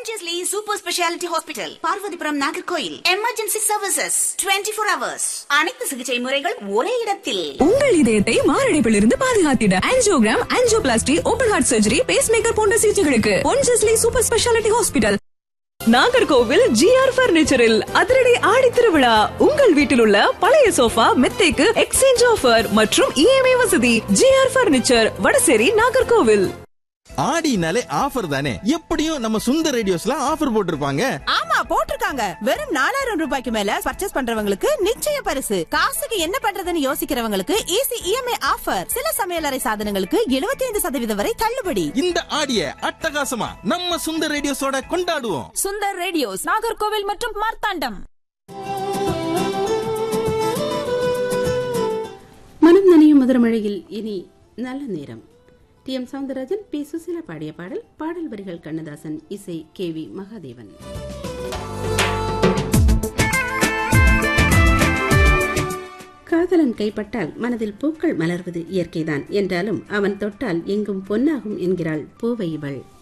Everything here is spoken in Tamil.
Pondicherry Super Speciality Hospital, Parvathipuram Nagercoil. Emergency services 24 hours. அனைத்து சிகிச்சை முறைகள் ஒரே இடத்தில். உங்கள் இதயத்தை மாரடைப்பிலிருந்து பாதுகாத்திட angiogram, angioplasty, open heart surgery, base maker போன்ற சிகிச்சைகளுக்கு Pondicherry Super Speciality Hospital. Nagercoil GR பர்னிச்சரில் அதிரடி ஆடி திருவிழா. உங்கள் வீட்டில் உள்ள பழைய சோஃபா, மெத்தைக்கு எக்ஸ்சேஞ்ச் ஆஃபர் மற்றும் EMI வசதி. GR furniture, Vadasery, Nagercoil. ஆடினாலே offer தானே, எப்படியும் நம்ம சுந்தர் ரேடியோஸ்ல ஆஃபர் போட்டிருப்பாங்க. ஆமா, போட்டிருக்காங்க. வெறும் 4000 ரூபாய்க்கு மேல பர்ச்சேஸ் பண்றவங்களுக்கு நிச்சய பரிசு. காசுக்கு என்ன பண்றதுன்னு யோசிக்கிறவங்களுக்கு ஈஸி EMI ஆஃபர். சில சமையலறை சாதனங்களுக்கு 75% வரை தள்ளுபடி. இந்த ஆடிய அட்டகாசமா நம்ம சுந்தர் ரேடியோஸோட கொண்டாடுவோம். சுந்தர் ரேடியோஸ், நாகர்கோவில் மற்றும் மார்த்தாண்டம். மனம் நனையும் மதுரமழையில் இனி நல்ல நேரம். TM Soundararajan, P. சுசீலா பாடிய பாடல். பாடல் வரிகள் கண்ணதாசன், இசை KV மகாதேவன். காதலன் கைப்பட்டால் மனதில் பூக்கள் மலர்வது இயற்கைதான் என்றாலும் அவன் தொட்டால் எங்கும் பொன்னாகும் என்கிறாள் பூவை இவள்.